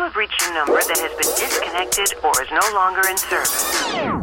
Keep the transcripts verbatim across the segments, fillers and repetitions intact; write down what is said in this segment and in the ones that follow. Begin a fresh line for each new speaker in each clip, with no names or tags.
have reached a number that has been disconnected or is no longer in service.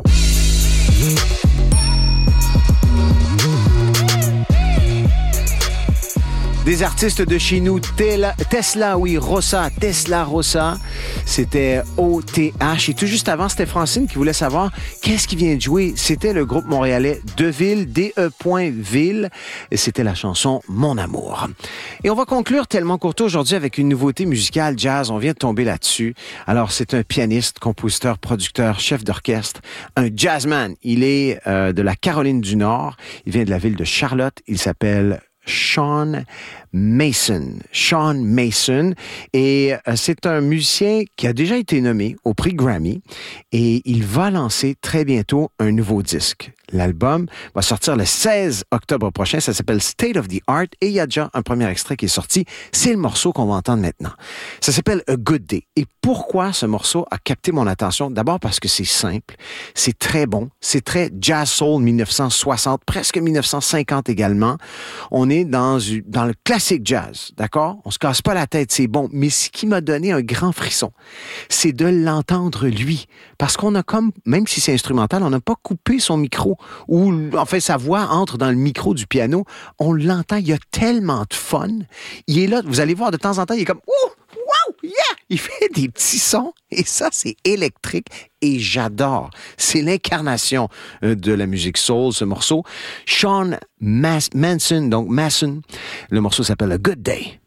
Des artistes de chez nous, Tela, Tesla, oui, Rossa, Tesla Rossa, c'était O T H. Et tout juste avant, c'était Francine qui voulait savoir qu'est-ce qui vient de jouer. C'était le groupe montréalais Deville, D E Ville, et c'était la chanson Mon Amour. Et on va conclure tellement courto aujourd'hui avec une nouveauté musicale jazz. On vient de tomber là-dessus. Alors, c'est un pianiste, compositeur, producteur, chef d'orchestre, un jazzman. Il est euh, de la Caroline du Nord. Il vient de la ville de Charlotte. Il s'appelle Sean Mason. Sean Mason. Et euh, c'est un musicien qui a déjà été nommé au prix Grammy et il va lancer très bientôt un nouveau disque. L'album va sortir le seize octobre prochain. Ça s'appelle State of the Art et il y a déjà un premier extrait qui est sorti. C'est le morceau qu'on va entendre maintenant. Ça s'appelle A Good Day. Et pourquoi ce morceau a capté mon attention? D'abord parce que c'est simple, c'est très bon, c'est très jazz soul dix-neuf cent soixante, presque dix-neuf cent cinquante également. On est dans, dans le classique jazz, d'accord? On se casse pas la tête, c'est bon. Mais ce qui m'a donné un grand frisson, c'est de l'entendre lui. Parce qu'on a comme, même si c'est instrumental, on n'a pas coupé son micro ou en fait sa voix entre dans le micro du piano. On l'entend, il y a tellement de fun. Il est là, vous allez voir de temps en temps, il est comme « Ouh! Wow! Yeah! » Il fait des petits sons et ça, c'est électrique et j'adore. C'est l'incarnation de la musique soul, ce morceau. Sean Mas- Manson, donc Mason, le morceau s'appelle A Good Day.